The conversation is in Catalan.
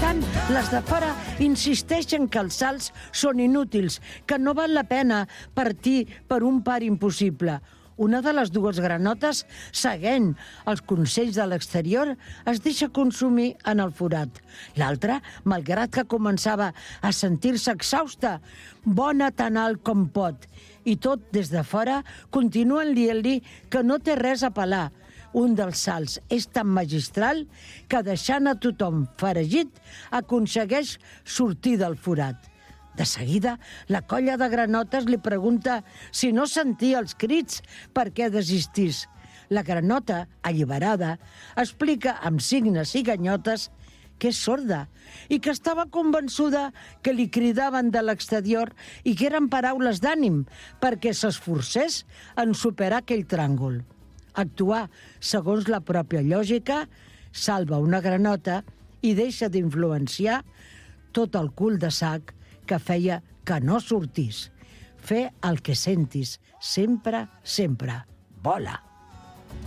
tant, les de fora insisteixen que els salts són inútils, que no val la pena partir per un par impossible. Una de les dues granotes, seguint els consells de l'exterior, es deixa consumir en el forat. L'altra, malgrat que començava a sentir-se exhausta, bona tan alt com pot. I tot des de fora continuen dient-li que no té res a pelar. Un dels salts és tan magistral que, deixant a tothom faragit, aconsegueix sortir del forat. De seguida, la colla de granotes li pregunta si no sentia els crits per què desistís. La granota, alliberada, explica amb signes i ganyotes que és sorda i que estava convençuda que li cridaven de l'exterior i que eren paraules d'ànim perquè s'esforcés en superar aquell tràngol. Actuar segons la pròpia lògica salva una granota i deixa d'influenciar tot el cul de sac que feia que no sortís. Fer el que sentis, sempre, sempre. Vola!